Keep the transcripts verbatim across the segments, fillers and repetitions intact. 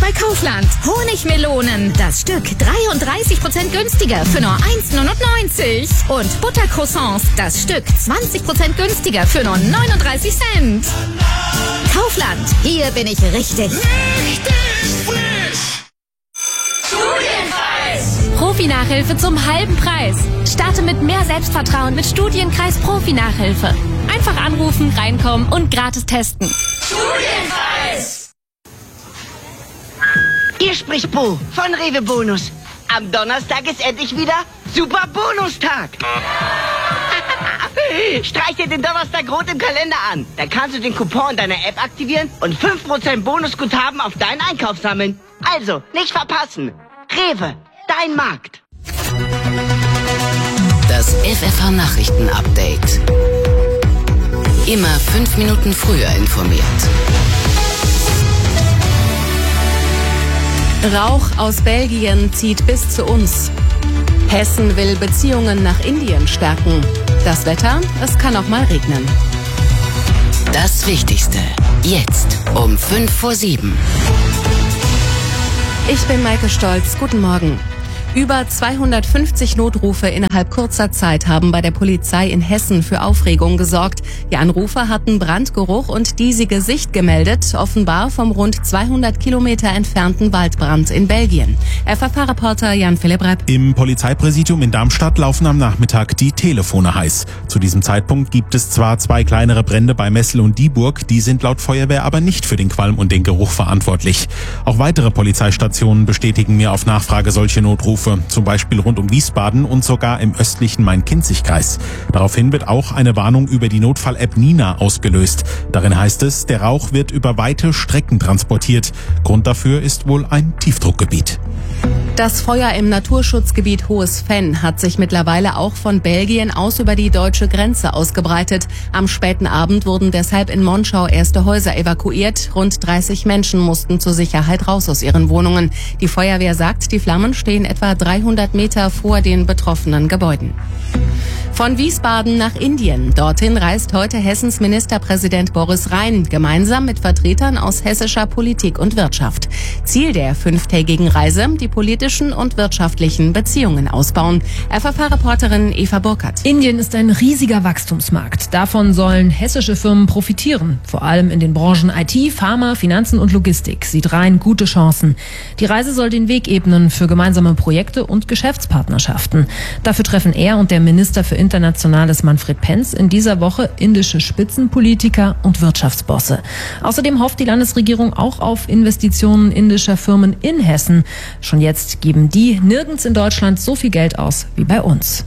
bei Kaufland. Honigmelonen, das Stück dreiunddreißig Prozent günstiger für nur eins Komma neunundneunzig. Und Buttercroissants, das Stück zwanzig Prozent günstiger für nur neununddreißig Cent. Kaufland, hier bin ich richtig. Richtig frisch! Studienkreis! Profi-Nachhilfe zum halben Preis. Starte mit mehr Selbstvertrauen mit Studienkreis Profi-Nachhilfe. Einfach anrufen, reinkommen und gratis testen. Studienkreis! Hier spricht Bo von Rewe Bonus. Am Donnerstag ist endlich wieder Super Bonustag. Streich dir den Donnerstag rot im Kalender an. Dann kannst du den Coupon in deiner App aktivieren und fünf Prozent Bonusguthaben auf deinen Einkauf sammeln. Also, nicht verpassen. Rewe, dein Markt. Das F F H-Nachrichten-Update. Immer fünf Minuten früher informiert. Rauch aus Belgien zieht bis zu uns. Hessen will Beziehungen nach Indien stärken. Das Wetter, es kann auch mal regnen. Das Wichtigste, jetzt um fünf vor sieben. Ich bin Maike Stolz, guten Morgen. Über zweihundertfünfzig Notrufe innerhalb kurzer Zeit haben bei der Polizei in Hessen für Aufregung gesorgt. Die Anrufer hatten Brandgeruch und diesige Sicht gemeldet, offenbar vom rund zweihundert Kilometer entfernten Waldbrand in Belgien. F F H-Reporter Jan-Philipp Repp. Im Polizeipräsidium in Darmstadt laufen am Nachmittag die Telefone heiß. Zu diesem Zeitpunkt gibt es zwar zwei kleinere Brände bei Messel und Dieburg, die sind laut Feuerwehr aber nicht für den Qualm und den Geruch verantwortlich. Auch weitere Polizeistationen bestätigen mir auf Nachfrage solche Notrufe. Zum Beispiel rund um Wiesbaden und sogar im östlichen Main-Kinzig-Kreis. Daraufhin wird auch eine Warnung über die Notfall-App Nina ausgelöst. Darin heißt es, der Rauch wird über weite Strecken transportiert. Grund dafür ist wohl ein Tiefdruckgebiet. Das Feuer im Naturschutzgebiet Hohes Fenn hat sich mittlerweile auch von Belgien aus über die deutsche Grenze ausgebreitet. Am späten Abend wurden deshalb in Monschau erste Häuser evakuiert. Rund dreißig Menschen mussten zur Sicherheit raus aus ihren Wohnungen. Die Feuerwehr sagt, die Flammen stehen etwa dreihundert Meter vor den betroffenen Gebäuden. Von Wiesbaden nach Indien. Dorthin reist heute Hessens Ministerpräsident Boris Rhein gemeinsam mit Vertretern aus hessischer Politik und Wirtschaft. Ziel der fünftägigen Reise, die politischen und wirtschaftlichen Beziehungen ausbauen. F F H-Reporterin Eva Burkhardt. Indien ist ein riesiger Wachstumsmarkt. Davon sollen hessische Firmen profitieren. Vor allem in den Branchen I T, Pharma, Finanzen und Logistik sieht Rhein gute Chancen. Die Reise soll den Weg ebnen für gemeinsame Projekte und Geschäftspartnerschaften. Dafür treffen er und der Minister für Internationales Manfred Penz in dieser Woche indische Spitzenpolitiker und Wirtschaftsbosse. Außerdem hofft die Landesregierung auch auf Investitionen indischer Firmen in Hessen. Schon jetzt geben die nirgends in Deutschland so viel Geld aus wie bei uns.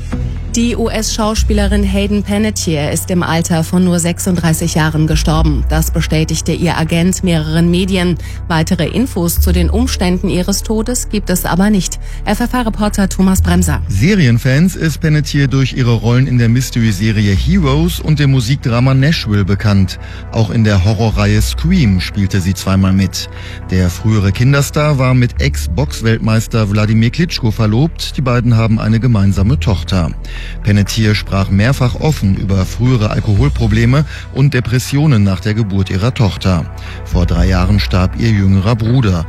Die U S-Schauspielerin Hayden Panettiere ist im Alter von nur sechsunddreißig Jahren gestorben. Das bestätigte ihr Agent mehreren Medien. Weitere Infos zu den Umständen ihres Todes gibt es aber nicht. F F H-Reporter Thomas Bremser. Serienfans ist Panettiere durch ihre Rollen in der Mystery-Serie Heroes und dem Musikdrama Nashville bekannt. Auch in der Horrorreihe Scream spielte sie zweimal mit. Der frühere Kinderstar war mit Ex-Box-Weltmeister Wladimir Klitschko verlobt. Die beiden haben eine gemeinsame Tochter. Panettiere sprach mehrfach offen über frühere Alkoholprobleme und Depressionen nach der Geburt ihrer Tochter. Vor drei Jahren starb ihr jüngerer Bruder.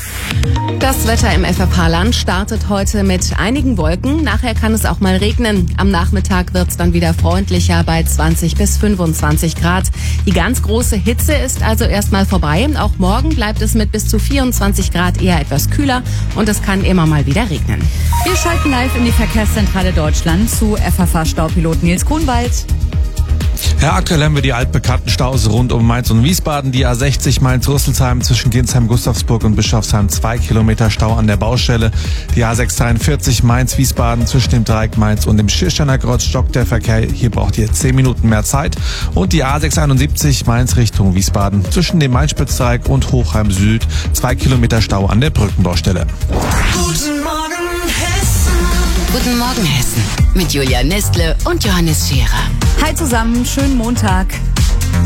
Das Wetter im F F H-Land startet heute mit einigen Wolken. Nachher kann es auch mal regnen. Am Nachmittag wird es dann wieder freundlicher bei zwanzig bis fünfundzwanzig Grad. Die ganz große Hitze ist also erstmal vorbei. Auch morgen bleibt es mit bis zu vierundzwanzig Grad eher etwas kühler und es kann immer mal wieder regnen. Wir schalten live in die Verkehrszentrale Deutschland zu F F H-Staupilot Nils Grunwald. Ja, aktuell haben wir die altbekannten Staus rund um Mainz und Wiesbaden. Die A sechzig Mainz-Rüsselsheim zwischen Ginsheim, Gustavsburg und Bischofsheim zwei Kilometer Stau an der Baustelle. Die A sechshundertdreiundvierzig Mainz-Wiesbaden zwischen dem Dreieck Mainz und dem Schiersteiner Kreuz stockt der Verkehr. Hier braucht ihr zehn Minuten mehr Zeit. Und die A sechshunderteinundsiebzig Mainz Richtung Wiesbaden zwischen dem Mainspitzdreieck und Hochheim Süd zwei Kilometer Stau an der Brückenbaustelle. Guten Morgen Hessen. Guten Morgen Hessen mit Julia Nestle und Johannes Scherer. Hi zusammen, schönen Montag.